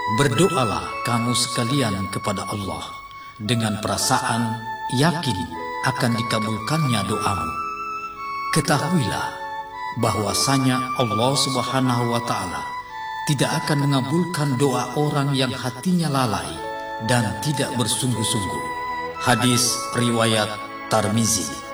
Berdoalah kamu sekalian kepada Allah dengan perasaan yakin akan dikabulkannya doamu. Ketahuilah bahwasanya Allah Subhanahu wa Ta'ala tidak akan mengabulkan doa orang yang hatinya lalai dan tidak bersungguh-sungguh. Hadis riwayat Tirmizi.